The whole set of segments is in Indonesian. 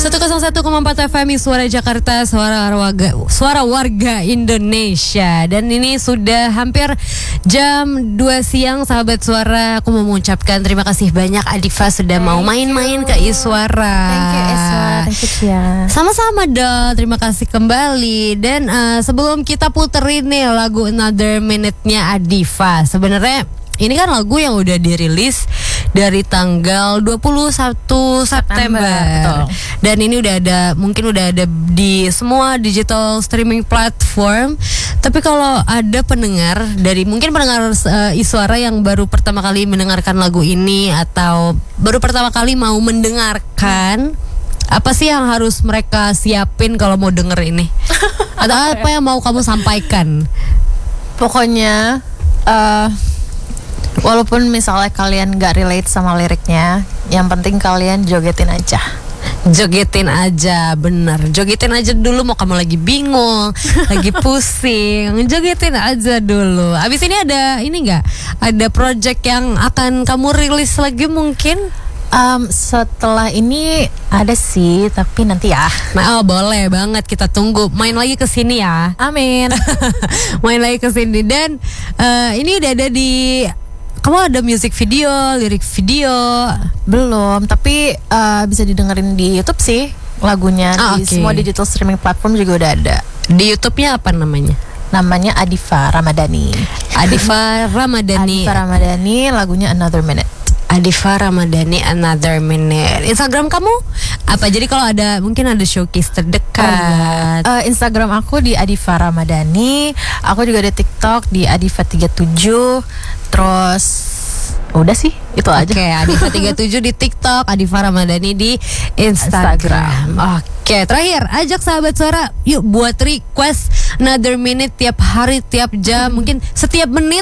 101,4 FM Suara Jakarta, suara warga Indonesia. Dan ini sudah hampir jam 2 siang, sahabat Suara. Aku mau mengucapkan terima kasih banyak Adifa sudah mau main-main ke Iswara. Thank you Iswara, thank you Cia. Sama-sama dong, terima kasih kembali. Dan sebelum kita puterin nih lagu Another Minute-nya Adifa, sebenarnya ini kan lagu yang udah dirilis dari tanggal 21 September. Betul. Dan ini mungkin udah ada di semua digital streaming platform. Tapi kalau ada pendengar Iswara yang baru pertama kali mendengarkan lagu ini atau baru pertama kali mau mendengarkan, apa sih yang harus mereka siapin kalau mau denger ini? Atau apa yang mau kamu sampaikan? Pokoknya walaupun misalnya kalian gak relate sama liriknya, yang penting kalian jogetin aja. Jogetin aja, bener. Jogetin aja dulu, mau kamu lagi bingung, lagi pusing, jogetin aja dulu. Abis ini ada project yang akan kamu rilis lagi mungkin? Setelah ini ada sih, tapi nanti ya. Nah, boleh banget, kita tunggu. Main lagi ke sini ya. Amin. Main lagi ke sini. Dan ini udah ada di, kamu ada music video, lirik video? Belum, tapi bisa didengerin di YouTube sih lagunya. Di semua digital streaming platform juga udah ada. Di YouTube-nya apa namanya? Namanya Adifa Ramadhani. Adifa Ramadhani. Adifa Ramadhani, lagunya Another Minute. Adifa Ramadhani Another Minute. Instagram kamu apa? Jadi kalau mungkin ada showcase terdekat. Instagram aku di Adifa Ramadhani. Aku juga ada TikTok di Adifa37. Terus udah sih, itu aja. Oke, Adifa37 di TikTok, Adifa Ramadhani di Instagram. Oke, terakhir ajak sahabat Suara, yuk buat request Another Minute tiap hari, tiap jam, mungkin setiap menit.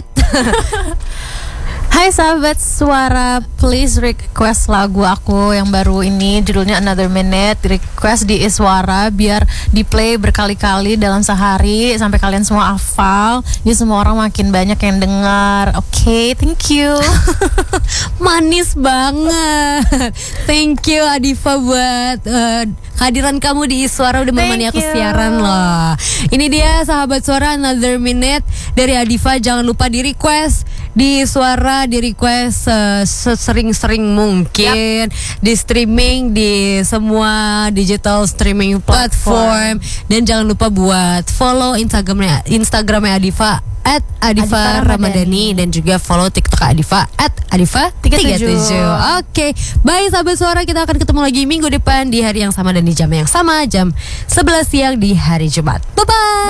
Hai sahabat Suara, please request lagu aku yang baru ini, judulnya Another Minute. Request di Iswara biar di play berkali-kali dalam sehari sampai kalian semua hafal. Jadi semua orang makin banyak yang dengar. Oke, thank you. Manis banget. Thank you Adifa buat kehadiran kamu di Iswara, udah menemani aku siaran loh. Ini dia sahabat Suara, Another Minute dari Adifa. Jangan lupa di request di Suara, di request sesering-sering mungkin, di streaming di semua digital streaming platform. Dan jangan lupa buat follow Instagramnya Adifa @Adifa Ramadhani, dan juga follow TikTok Adifa @Adifa37. Oke, bye sahabat Suara, kita akan ketemu lagi minggu depan di hari yang sama dan di jam yang sama, jam 11 siang di hari Jumat. Bye bye.